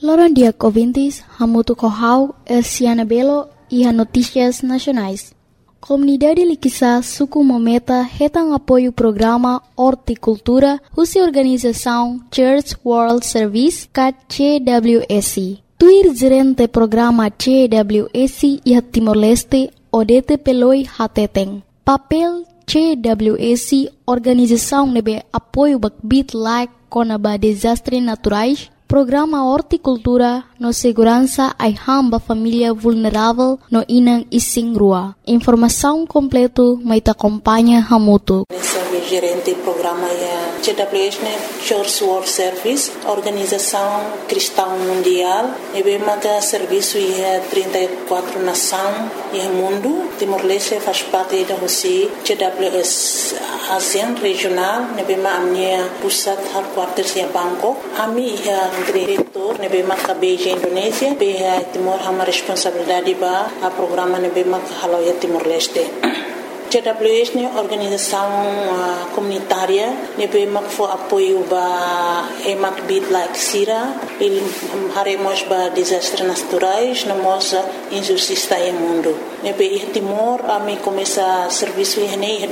Loron dia ouvintes, Hamutu Kohau, Elciana Belo e a Notícias Nacionais. Comunidade Liquissa Suku Mometa retam apoio o programa Horticultura, Russa Organização Church World Service, CWS. Tuir gerente programa CWS e a Timor-Leste, Odete Peloi Hateteng. Papel CWS, organização nebe apoio bakbit like conaba desastres naturais, programa Horticultura no segurança ai hamba família vulnerável no inang ising rua. Informação completo mai te acompanha Hamutu. Gerente programa CWS Church World Service, organização cristã mundial, e bem serviço e 34 nações e mundo. Timor-Leste faz parte da Rússia, CWS ASEAN regional, e bem a minha pusat headquarters em Bangkok. A minha diretor, e bem a Beijing Indonésia, bem Timor uma responsabilidade ba a programa e bem a Haloia Timor-Leste. CWS é organização comunitária, nebe mak fo apoio ba emak bit like sira, ele haremos ba desastres naturais, namos injustiça em mundo. Nebe Timor a me começa serviço em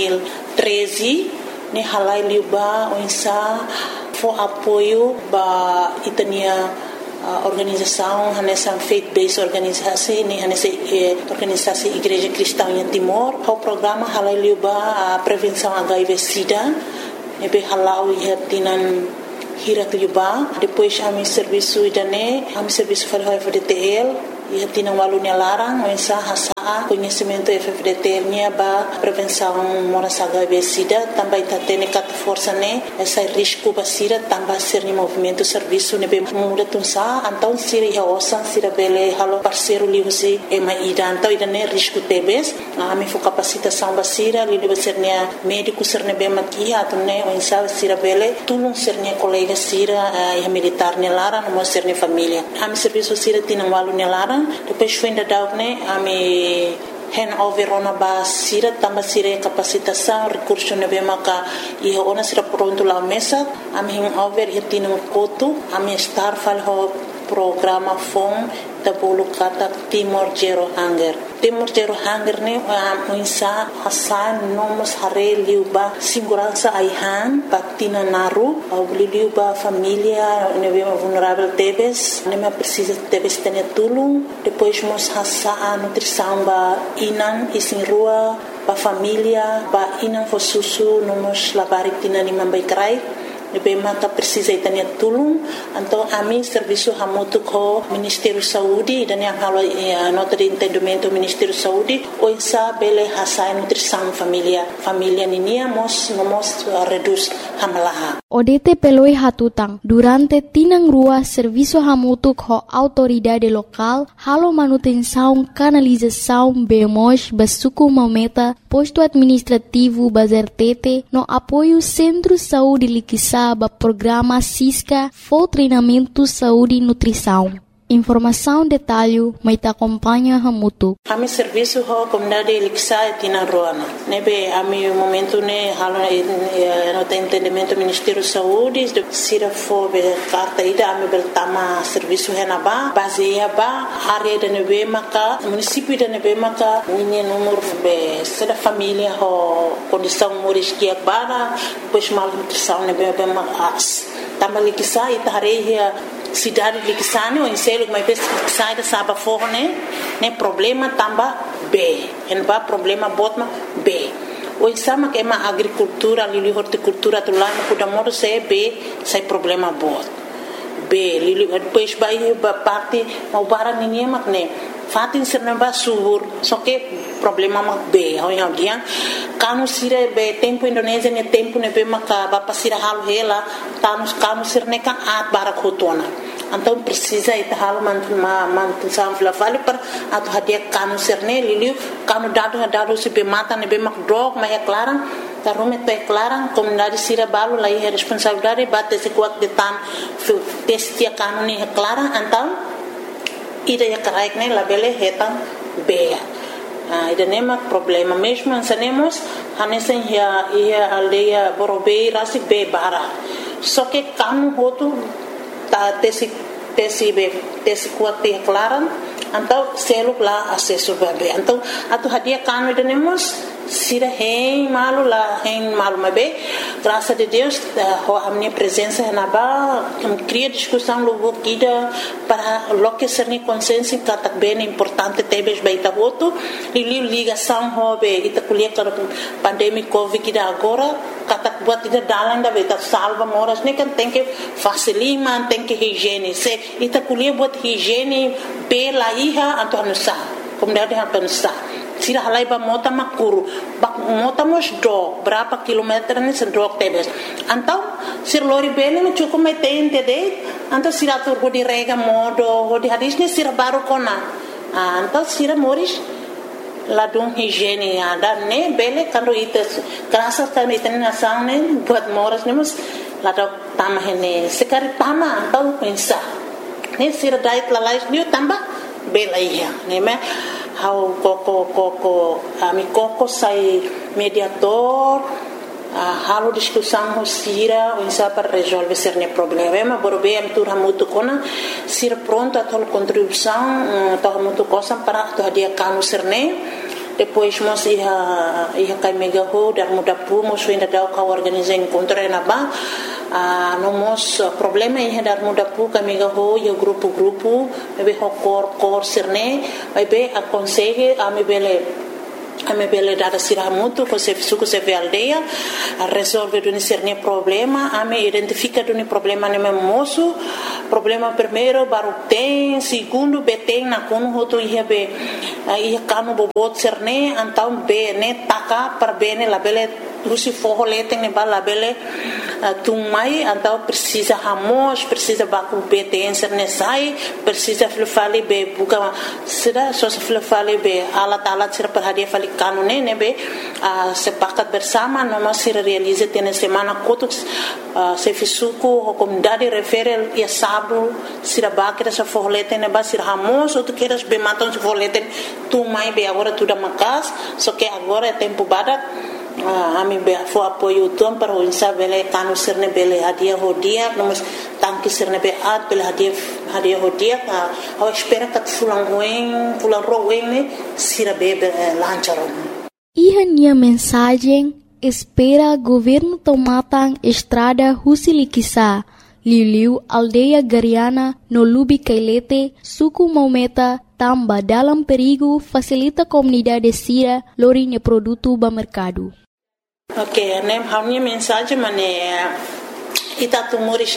2013, ne halai liuba onsa fo apoio ba itania organização nessa faith-based organisasi ni nessa organisasi Igreja Cristã em Timor. O programa halai a prevenção HIV/SIDA, nebe halau ia tinan hirat liuba. Depois a mi serviço idane, a mi serviço para o FDTL ia tinan walunya larang mensa hasa conhecimento FDTL nya ba prevenção moras HIV/SIDA também tá tendo cat força né essa risco ba sira também ser ni movimento serviço nebe muda tunsa então sira ia osan sira bele halo parceiro liusi ema ida então ida né risco tebes a mi fo capacitação ba sira li debe ser né médico ser nebe maki atune mensa sira bele tulung ser né colega sira ia militar né lara no ser né família a mi serviço sira tinan walu né lara depois foi ainda dar né a mi handover ona ba sira tamba sira capacitação recurso nebe maka e ona sira pronto la mesa a mi handover e tino kotu a mi star fal ho programa FOM tabulu kata Timor Zero Hunger. Timor Zero Hunger ne muinsa hasan nomos hare liuba segurança aihan patina naru au liuba família nebe vulnerável tebes nema precisa tebes tene tulung depois mos hasa nutrição ba inan isin rua ba família ba inan fo susu nomos labari tina ni mambai krai nebe maka precisa itania tulung então a mim serviço hamutu ko Ministério Saúde dan yang halo nota de entendimento Ministério Saúde o insa bele hasa nutrição família ninia mos reduz hamalaha Odete peloi hatutang durante tinang rua serviço hamutu ko autoridade local halo manutenção canalização bemos basuku mometa posto administrativo bazertete no apoio Centro Saúde Liquissa ba programa SISCA for treinamento saúde e nutrição. Informação detalhe mai te acompanha Hamutu. A mi serviço ho comunidade Liquissa tina roana. Nebe a mi momento ne halo no te entendimento Ministério Saúde de sira fo be carta ida a mi beltama serviço henaba baseia ba área de nebe maka município de nebe maka ninha número be sira família ho condição moris que bara depois mal nutrição nebe be mas tamba Liquissa ita hareia cidade de Liquissane ou em selo mas sai da saba forne né problema tamba B en ba problema botma B o sama que ma agricultura ali horticultura tu lá no cuidado se B sai problema bot B li depois vai ba parte mau barang ninguém mak né fatin serna ba subur só que problema mak B ho yang dia kanu sire be tempo Indonésia ne tempo ne be maka ba pasira hal hela kanu sirne kan at barakotona então precisa ita hal mantu sanfla vale per atu hadia kanu sirne liliu kanu dado se be mata ne be mak drog ma é clara tarume to é clara comunidade sira balu lai responsabilidade bate se kuat de tan testia kanu ni é clara então ida ya karaik ne labele hetan be ida nema problema mesmo ansanemos hanesen ia aldeia Borobe rasi be bara só que kanu hotu ta tesi tesi kuat te klaran então selo lá acesso bebê então atu hadia kanu denemos sira hein malu mabe graças a Deus a minha presença na ba cria discussão logo guida para loque ser consciência que tá bem importante tebes baita voto e ligação hobe ita kuliah para pandemia covid que agora kata buat ida dalan da beta salva moras ne kan tem que facilima tem que higiene se ita kuliah buat higiene pela iha atau nusa como deve pensar sira halai ba mota makuru bak mota mos do berapa kilometer ni sendok tebes antau sir lori bele no cukup metente de antau sira tur di rega modo di hadis ni sira baru kona antau sira moris ladung higiene ada ne bele kando ites kerasa kan iten nasang ne buat moras ne mus ladok tamah ne sekari tama antau pensa ne sira dait lalais ni tambah bela iya ne me how koko ami koko sai mediator halo discussão sira insa para resolver cerne problema borbe tur hamutu kona sira pronto a tol contribuição to hamutu cosa para to dia kanu cerne depois mos ia kai mega ho dar muda pu mos ainda dá ka organizar encontro na ba nomos problema ia dar muda pu ka mega ho yo grupo bebe ho cor cerne bebe aconselhe a me bele dada sira muito com se suco se ve aldeia a resolver do cerne problema a me identifica do problema ne moço problema primeiro baru tem segundo beteng na kono hoto ia be ia kanu bobot cerne então be ne taka para bene la bele usi forro lete ne bala bele tumai então precisa ramos precisa baku beteng cerne sai precisa fale be buka sira só se fale be alat sira per hadia fale kanu ne be sepakat bersama noma sira realiza tene semana kotuk se fisuku comunidade refere ia sábado sira bakira sa forro lete ne ba sira ramos ou tu queres be matam se forro lete tumai be agora tudo macas só que agora é tempo badak ami be fo apoio tuam para o insa bele kanu sirne bele hadia hodia nomos tanki sirne be at bele hadia hodia a espera kat fulan roen ne sira be lancharon Ihania mensagem espera governo tomatang estrada Husilikisa Liliu aldeia Gariana no Lubi Kailete suku Maumeta tamba dalam perigo facilita comunidade sira lorinya produto ba mercado. Ok, né? A minha mensagem é ita tu moris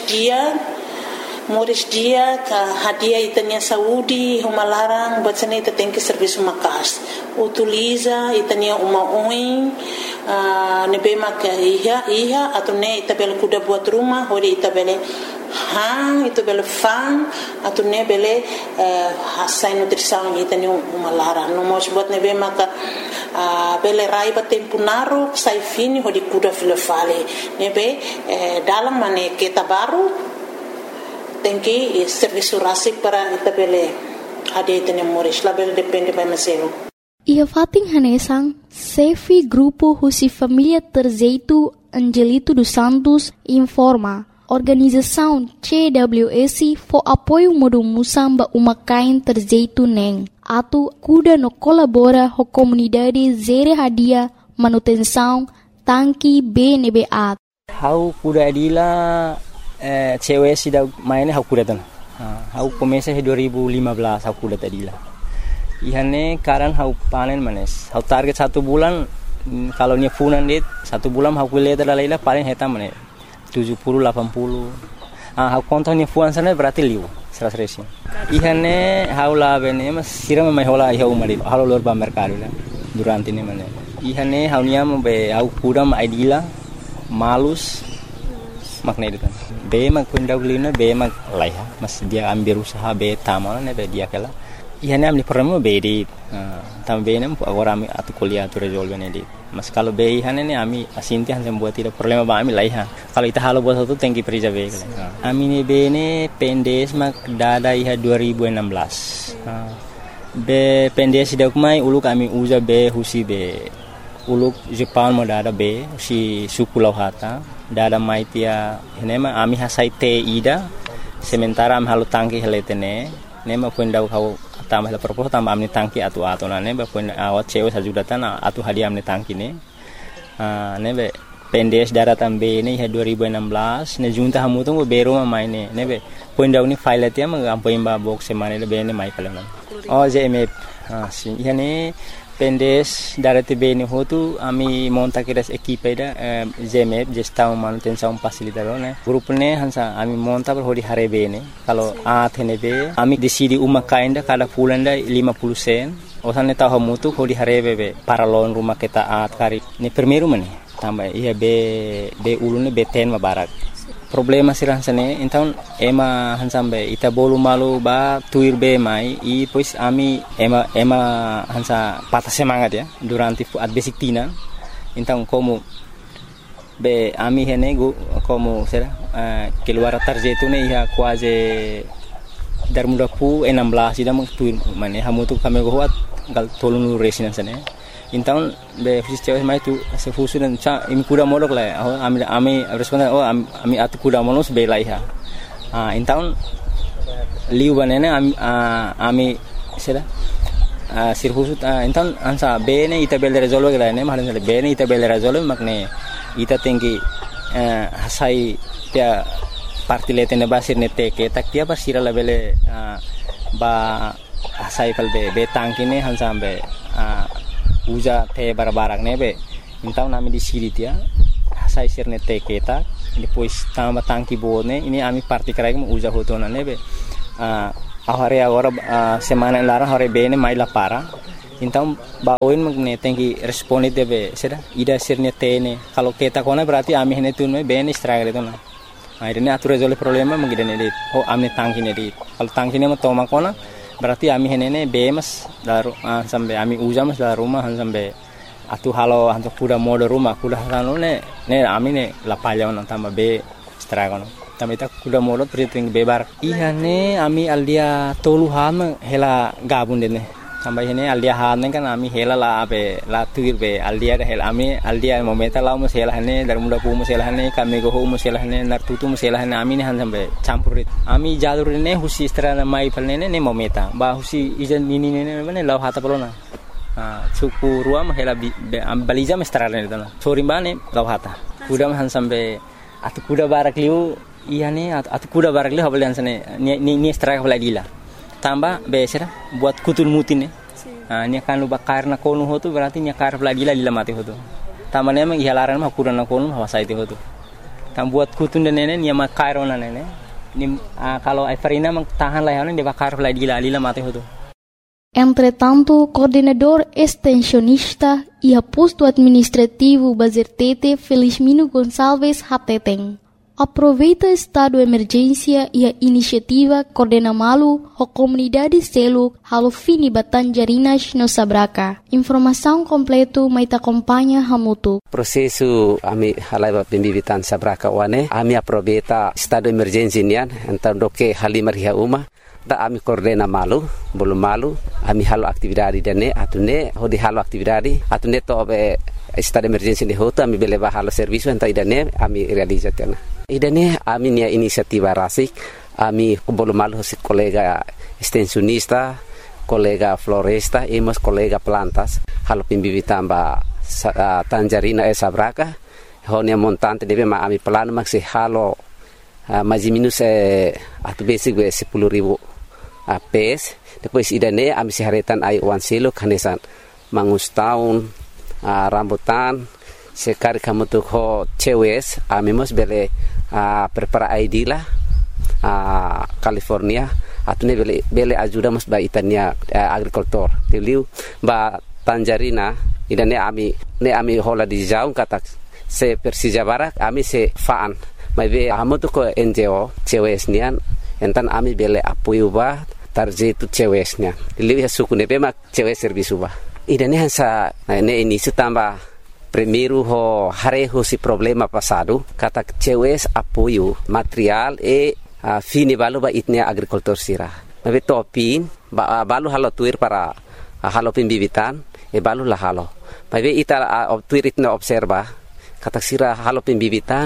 dia ka hadia itanya saúde uma larang buat sana ita tem que serviço makas utiliza itanya uma oin nebe mak iha atau ne ita bel kuda buat rumah hori ita bele ita bele fan atau ne bele hasai nutrição itanya uma larang no mos buat nebe mak bele raiba tempo naru sai fini hodi kuda filefale nebe dalam mane kita baru tem que serviço rasik para itabele ade tene moris label depende by meselo ia fating hanesang sefi grupo husi família Terzeito Angelito dos Santos informa organização CWS for apoio modo musamba uma kain Terzeito neng atu kuda no colabora ho comunidade zere hadia manutenção tanki BNBA how kuda adila cewek sudah mainnya aku datang. Aku komesa 2015 aku datang tadilah. Ihane karan aku panen manes. Aku target 1 bulan kalau nya funan dit 1 bulan aku lihat adalah paling heta manes 70 80. Aku kontaknya fuan sana berarti liu 100. Ihane haula bene mas siram mai hola iha umari. Halo lor ba mercado lah. Durante ini manes. Ihane haunya be aku kuda ma idila malus makna itu kan be mak pendahulina be mak laiha mas dia ambil usaha be tamal ne be dia kala ihane amni problema be di tambe nem agora ami atu kuliah tu resolve ne di mas kalau be ihane ne ami asinti han buat tidak problema ba ami laiha kalau ita halo buat satu tengki perija be kala ami ne be ne pendes mak dada iha 2016 be pendes dak mai ulu kami uza be husi be uluk Jepang mo dada be si suku lauhata dada maitia henema ami hasai te ida sementara am halu tangki heletene ne ma pun dau kau tambah la propos tambah amni tangki atu na ne ba pun awat cewe sajudatan atu hadi amni tangki ne be pendes daratan be ne 2016 ne junta hamu tu bero ma mai ne be pun dau ni file tia ma am pun ba box semane le be ne mai pala oh JMF si yani pendes darate be ni hotu ami monta kiras equipe da JMF gestão manutenção facilitador ne grupo ne hansa ami monta per hodi hare be ne kalau athene be ami decidi uma kainda kada pulanda 50 sen osane tahu mutu hodi hare be paralon rumah kita at kari ni primeiro mane tambah iya be ulune be ten mabarak problema sirah sane então ema hansambe ita bolu malu ba tuir be mai e pois ami ema hansa patah semangat ya durante at basic tina então como be ami henego como será keluar tarjetu ne ia quase dar muda pu 16 ida mung tuir mane hamutu kami goat gal tolunu resina sane então be fisiceu mai tu se fusu dan cha im kuda modok la ami responda ami atu kuda monos be laiha então liu banene ami sera sir fusu então ansa be ne ita bel resolve la ne malan be ne ita bel resolve makne ita tinggi hasai dia parti letene basir ne teke tak dia basira la bele ba hasai kal be tangkine hansambe uja te barbarak nebe então nami di siri dia sai sirne te keta depois tamba tangki bone ini ami parti krai mo uja hotona nebe ahare agora semana lara hore bene mai la para então baoin magne tengi responde debe sera ida sirne tene kalau keta kona berarti ami hene tunme bene struggle itu na akhirnya atur resolve problema mengidane dit amne tangki ne dit kalau tangki ne mo toma kona berarti ami henene bemas daru sampai ami uja mas dalam rumah sampai atu halo hantu kuda mode rumah kuda halo ne ami ne lapalya on tambah be stragon tambah ita kuda mode priting bebar iya ne ami aldia toluhan hela gabun dene sampai hene aldia han kan ami hela la be la tuir be aldia da hela ami aldia momenta la mo hela hene dar muda pu mo hela hene kami go mo hela hene nar tutu mo hela hene ami ne han sampai campurit ami jalur ne husi strana mai palne ne momenta ba husi ijan nini ne ne law hata pelona suku ruam hela balija me strana ne dana sorimbane law hata kuda han sampai atu kuda barak liu iya ne atu kuda barak liu habal sane ni straka baladila tambah besera buat kutul mutin ni akan lu bakar na konu hotu berarti ni akar lagi lila mati hotu tambah memang ihalaran mah kuran na konu hawasa itu hotu tam buat kutun dan nene ni makar ona nene ni kalau Everina mang tahan lah dia bakar lagi lila mati hotu. Entretanto, coordenador extensionista e posto administrativo Bazertete Felizmino Gonçalves Hateteng aproveita estado de emergência e a iniciativa Coordena Malu a comunidade selo halo fini Batanjarinas no Sabraca. Informação completo mai te acompanha hamutu. Prosesu ami halai pembibitan Sabraca wane ami aproveita estado de emergência nian então doke halimar hia uma da ami Coordena Malu bolu malu ami halo aktividade dane atune hodi halo aktividade atune to be estado de emergência de hoto ami beleva halo serviço então idane ami realizatena idane ami nia inisiativa rasik ami bolu malu hosit kolega extensionista kolega floresta e mas kolega plantas halo pimbibitan ba Tanjarina Sabraca honia montante debe ma ami plano maksi halo mais minus atu basic 10,000 PS depois idane ami seharetan ai wan selo kanesan mangus tahun rambutan sekali kamu tuh ho cewes ami mos bele prepara ID lah California atune bele ajuda mos ba itania agricultor teliu ba Tanjarina idane ami hola di jaung kata se Persija Barak ami se faan mai be amo tu ko NGO cewes nian entan ami bele apoio ba tarjetu cewes nian liu ya suku ne be mak cewes servisu ba idane hansa ne ini tamba primeiro ho hare ho si problema passado kata cewes apoio material e fini balu ba itnia agricultor sira mai topin ba balu halo tuir para halo pembibitan e balu la halo mai be ita tuir itna observa kata sira halo pembibitan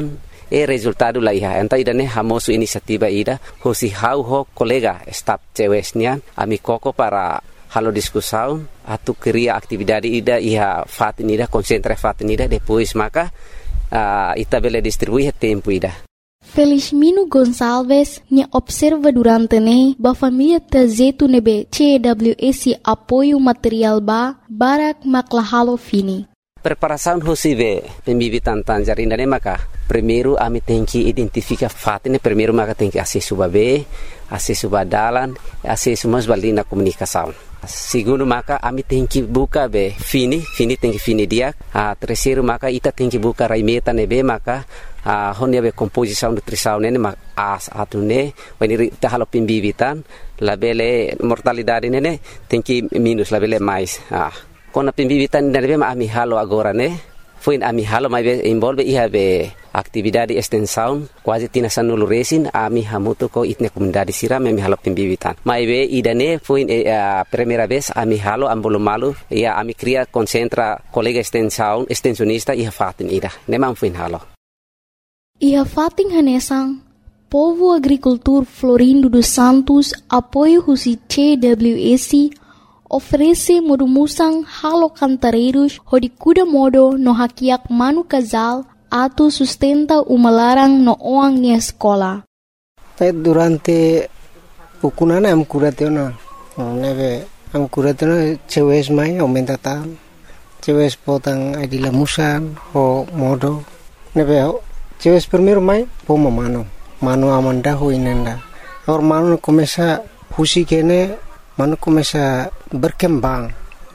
resultado la iha enta idane hamosu inisiativa ida hosi hau ho kolega staf cewesnian ami koko para halo discussão atu cria atividade ida iha fatin ida concentra fatin ida depois maka ita bele distribuir tempo ida. Felizmino Gonçalves ne observa durante ba família tazetu nebe CWS apoio material barak maklahalo fini. Preparação hosive pembibitan tanjar indane maka primeiro ami tem que identificar fatin primeiro maka tem que acesso babe acesso badalan acesso mas balina comunicação. Segundo maka ami tem que buka be fini tem que fini dia. Terceiro maka ita tem que buka raimeta nebe maka honia be composição nutrição nene mak atune when ita halo pembibitan labele mortalidade nene tem que minus labele mais. Kona pembibitan nene be ami halo agora ne foi ami halo mai be involve iha be atividade extensão quase tina sanulu resin ami hamuto ko itne comunidade siram ami halo pembibitan mai be idane foi primeira vez ami halo ambolo malu ia ami cria concentra colega extensionista iha fatin ida nemam foi halo iha fatin hanesang Povo Agricultor Florindo dos Santos apoio husi CWS oferece modumusang halo cantareiros hodi kuda modo no hakiak manu casal atu sustenta umalarang no oang ni escola. Durante ukunana am kuratena neve am kuratena cewes mai aumenta tan cewes potang adila musan ho modo neve cewes primeiro mai poma mano amanda ho inenda or mano começa husi kene mano começa berkembang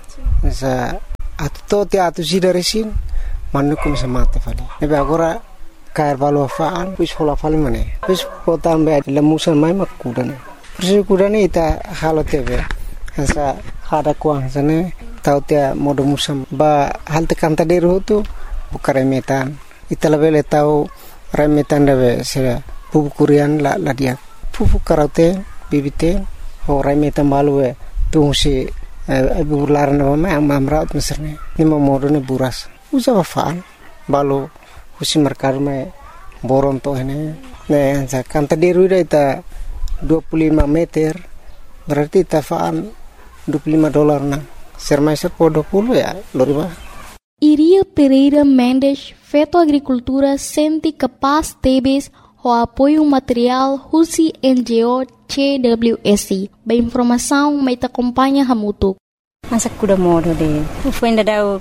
sa atu sidaresin mano começa mate fali nebe agora cair valo faan pis hola fali mane pis potan be lemusan mai makudane persi kudane ita halo tebe sa hada kuang sane tautia modo musam ba halte kanta deru tu bukare metan ita lebele tau remetan debe se pupu kurian la dia pupu karate bibite orang metan balu tungsi burlaran nama amamrat meserne ni mamorone buras usa wafaan balu husi merkar me boron to ini ne sa kanta deru ita 25 meter berarti tafaan $25 na sermaiser po 20 ya loriba. Iria Pereira Mendes feto agricultura senti capaz tebes o apoio material husi NGO CWS. Ba informação mai ta acompanha hamutuk. Masa kuda modo de. Foi ainda dau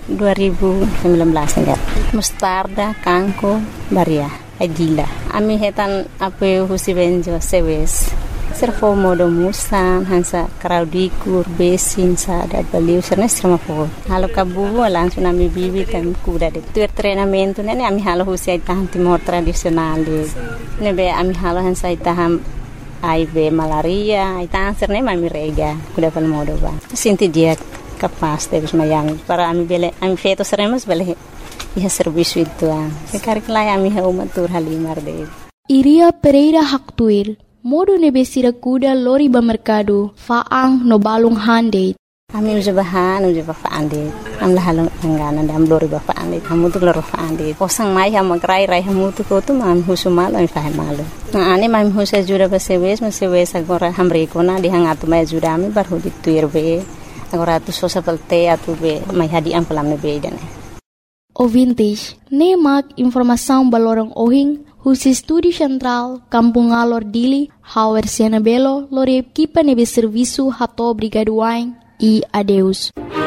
2019 enggak. Mustarda, kangko, baria, agila. Ami hetan apoio husi benjo sewes. Servo modo musan hansa kraudikur besin sa da baliu serna serma po. Halo kabu langsung ami bibi tam kuda de. Tu treinamento nene ami halo husi tahan timor tradisional de. Nebe ami halo hansa taham aibe malaria, itahan serna ami rega kuda pal modo ba. Sinti dia capaz de mayami para ami bele ami feto seremos bele iha serviço itu. Sekarang lai ami ha umatur halimar de. Iria Pereira Haktuir modo nebesira kuda lori ba merkado faang no balung hande. Ami uja bahan uja ba faande. Am la halong angana dam lori ba faande. Kamu tu lori faande. Posang mai ha magrai rai hamu tu ko tu mam husumal ai fahe malu. Na ani mam husa jura ba sewes agora hamre kona di hangatu mai jura ami bar hudi tuir be. Agora tu sosa pelte atu be mai hadi am pelam be dane. Ouvintes, nemak informação balorong ohing husi Estúdio Central, Kampung Alor Dili, Hauer Siena Belo, lore equipa nebe serviço hato brigaduain e adeus.